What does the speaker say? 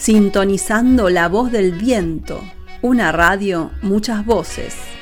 Sintonizando la voz del viento, una radio, muchas voces.